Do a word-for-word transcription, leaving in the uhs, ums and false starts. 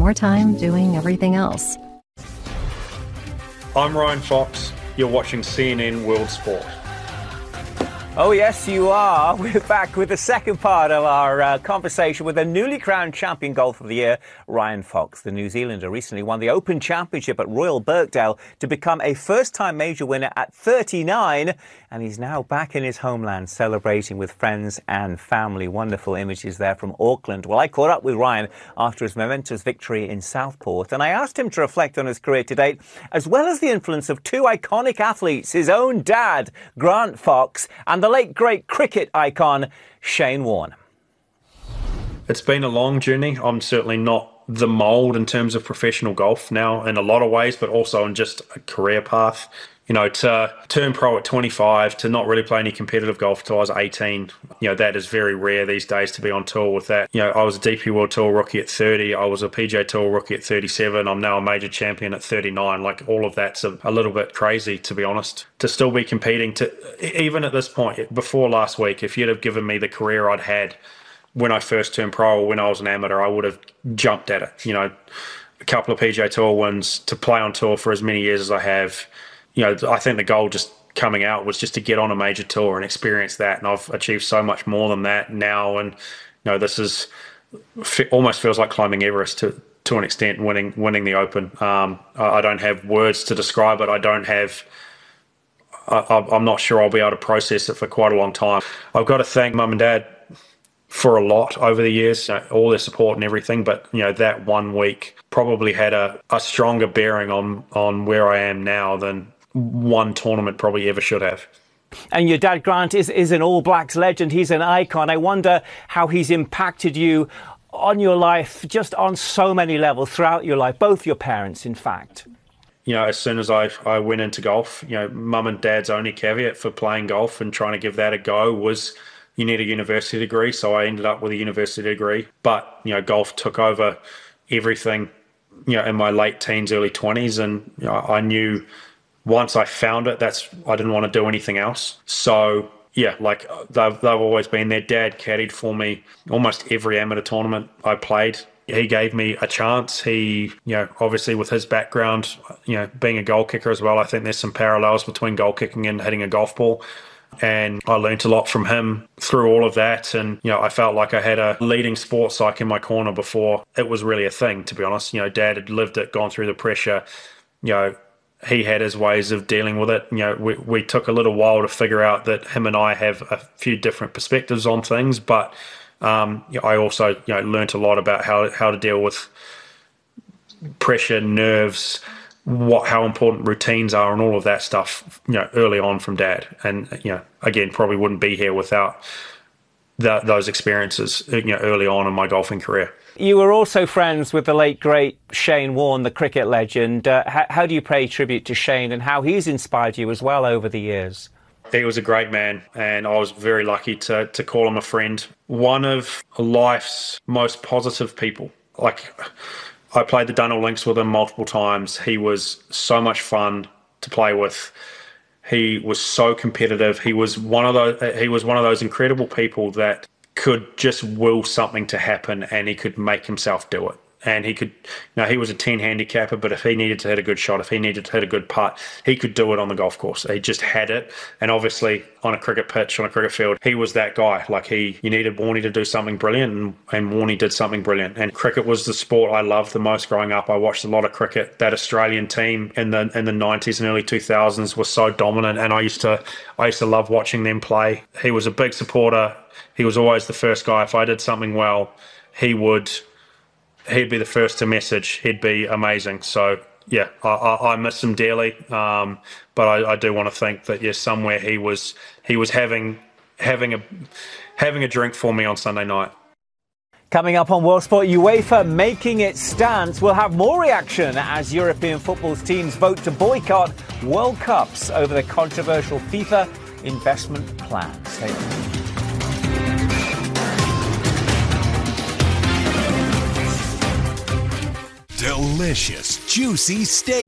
more time doing everything else. I'm Ryan Fox. You're watching C N N World Sport. Oh, yes, you are. We're back with the second part of our uh, conversation with the newly crowned champion golfer of the year, Ryan Fox. The New Zealander recently won the Open Championship at Royal Birkdale to become a first-time major winner at thirty-nine. And he's now back in his homeland celebrating with friends and family. Wonderful images there from Auckland. Well, I caught up with Ryan after his momentous victory in Southport, and I asked him to reflect on his career to date, as well as the influence of two iconic athletes, his own dad, Grant Fox, and the late great cricket icon, Shane Warne. It's been a long journey. I'm certainly not the mould in terms of professional golf now in a lot of ways, but also in just a career path. You know, to turn pro at twenty-five, to not really play any competitive golf till I was eighteen, you know, that is very rare these days to be on tour with that. You know, I was a D P World Tour rookie at thirty. I was a P G A Tour rookie at thirty-seven. I'm now a major champion at thirty-nine. Like, all of that's a, a little bit crazy, to be honest. To still be competing, to even at this point, before last week, if you'd have given me the career I'd had when I first turned pro or when I was an amateur, I would have jumped at it. You know, a couple of P G A Tour wins, to play on tour for as many years as I have. You know, I think the goal just coming out was just to get on a major tour and experience that. And I've achieved so much more than that now. And, you know, this is almost feels like climbing Everest to, to an extent, winning winning the Open. Um, I don't have words to describe it. I don't have, I, I'm not sure I'll be able to process it for quite a long time. I've got to thank mum and dad for a lot over the years, you know, all their support and everything. But, you know, that one week probably had a, a stronger bearing on, on where I am now than one tournament probably ever should have. And your dad, Grant, is, is an All Blacks legend. He's an icon. I wonder how he's impacted you on your life, just on so many levels throughout your life, both your parents, in fact. You know, as soon as I, I went into golf, you know, mum and dad's only caveat for playing golf and trying to give that a go was you need a university degree. So I ended up with a university degree. But, you know, golf took over everything, you know, in my late teens, early twenties. And, you know, I knew once I found it, that's I didn't want to do anything else. So, yeah, like they've, they've always been there. Dad caddied for me almost every amateur tournament I played. He gave me a chance. He, you know, obviously with his background, you know, being a goal kicker as well, I think there's some parallels between goal kicking and hitting a golf ball. And I learnt a lot from him through all of that. And, you know, I felt like I had a leading sports psych in my corner before it was really a thing, to be honest. You know, Dad had lived it, gone through the pressure. You know, he had his ways of dealing with it. You know, we, we took a little while to figure out that him and I have a few different perspectives on things. But um, you know, I also, you know, learnt a lot about how, how to deal with pressure, nerves, what how important routines are and all of that stuff, you know, early on from Dad. And, you know, again, probably wouldn't be here without the, those experiences, you know, early on in my golfing career. You were also friends with the late, great Shane Warne, the cricket legend. Uh, how, how do you pay tribute to Shane and how he's inspired you as well over the years? He was a great man, and I was very lucky to, to call him a friend. One of life's most positive people. Like, I played the Dunhill Links with him multiple times. He was so much fun to play with. He was so competitive. He was one of those. He was one of those incredible people that could just will something to happen, and he could make himself do it. And he could, you know, he was a ten handicapper, but if he needed to hit a good shot, if he needed to hit a good putt, he could do it on the golf course. He just had it. And obviously on a cricket pitch, on a cricket field, he was that guy. Like he, you needed Warnie to do something brilliant, and, and Warnie did something brilliant. And cricket was the sport I loved the most growing up. I watched a lot of cricket. That Australian team in the in the nineties and early two thousands was so dominant, and I used to I used to love watching them play. He was a big supporter. He was always the first guy. If I did something well, he would. He'd be the first to message. He'd be amazing. So, yeah, I, I, I miss him dearly. Um, but I, I do want to think that, yes, somewhere he was he was having having a having a drink for me on Sunday night. Coming up on World Sport, UEFA making its stance. We'll have more reaction as European football's teams vote to boycott World Cups over the controversial FIFA investment plan. Stay tuned. Delicious, juicy steak.